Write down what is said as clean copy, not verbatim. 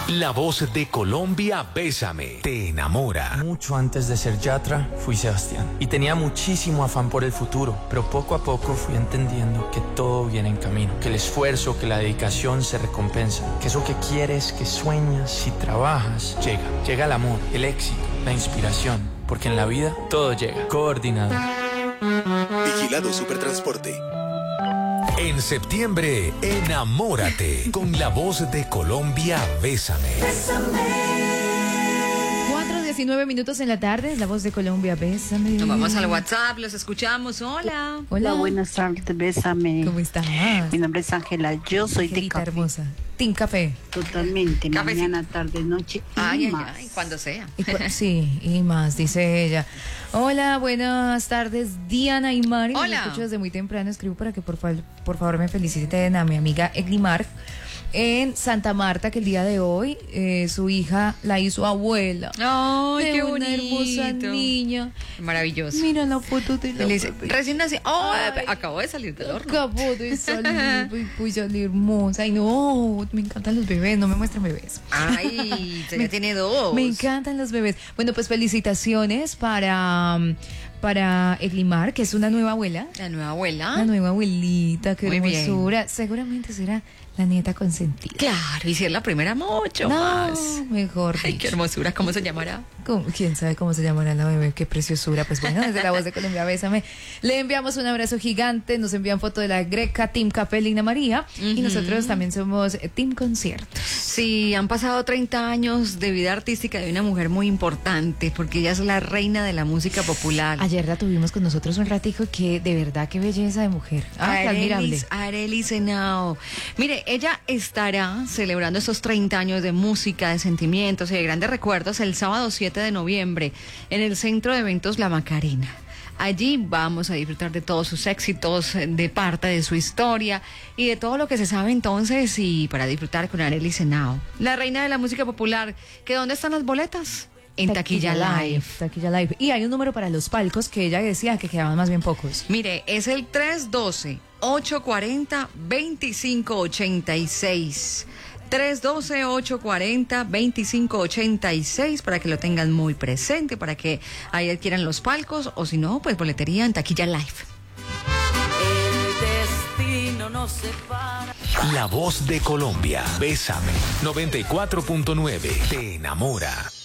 La voz de Colombia, Bésame, te enamora. Mucho antes de ser Yatra, fui Sebastián. Y tenía muchísimo afán por el futuro, pero poco a poco fui entendiendo que todo viene en camino, que el esfuerzo, que la dedicación se recompensan, que eso que quieres, que sueñas, si trabajas, llega. Llega el amor, el éxito, la inspiración, porque en la vida todo llega. Coordinador. Vigilado Supertransporte. En septiembre, enamórate con la voz de Colombia, Bésame. 4:19 en la tarde, la voz de Colombia, Bésame. Nos vamos al WhatsApp, los escuchamos. Hola. Hola, buenas tardes, Bésame. ¿Cómo estás? Mi nombre es Ángela, yo soy de café. Hermosa. Team Café. Totalmente, Cafecito. mañana, tarde, noche y Ay, más. cuando sea. Sí, y más, dice ella. Hola, buenas tardes, Diana y Mari. Hola. Me escucho desde muy temprano. Escribo para que por favor me feliciten a mi amiga Eglimar en Santa Marta, que el día de hoy su hija la hizo abuela. Ay, de qué una bonito. hermosa niña. Maravilloso. Mira la foto de la Feliz. bebé. Recién nací. Oh, Ay. acabo de salir del horno. Acabó de salir, voy a salir hermosa. Ay, no, me encantan los bebés, no me muestren bebés. Ay, ya tiene dos. Me encantan los bebés. Bueno, pues felicitaciones para Eglimar, que es una nueva abuela. La nueva abuela. La nueva abuelita, qué Muy bien. hermosura. Seguramente será la nieta consentida. Claro, y si es la primera, mucho No, más. mejor Ay, dicho. qué hermosura. ¿Cómo se llamará? ¿Quién sabe cómo se llamará la bebé? Qué preciosura. Pues bueno, desde la voz de Colombia, Bésame. Le enviamos un abrazo gigante. Nos envían foto de la Greca, Team Café, Lina María. Y nosotros también somos Team Conciertos. Sí, han pasado 30 años de vida artística de una mujer muy importante, porque ella es la reina de la música popular. Ayer la tuvimos con nosotros un ratico, que de verdad, qué belleza de mujer. Qué admirable. Arelis Henao. Mire, ella estará celebrando estos 30 años de música, de sentimientos y de grandes recuerdos el sábado 7 de noviembre en el Centro de Eventos La Macarena. Allí vamos a disfrutar de todos sus éxitos, de parte de su historia y de todo lo que se sabe entonces, y para disfrutar con Arelis Henao, la reina de la música popular. ¿Que dónde están las boletas? En Taquilla Live. Taquilla Live. Y hay un número para los palcos que ella decía que quedaban más bien pocos. Mire, es el 312-840-2586. 312-840-2586 para que lo tengan muy presente, para que ahí adquieran los palcos, o si no, pues boletería en Taquilla Live. El destino nos separa. La voz de Colombia, Bésame, 94.9, te enamora.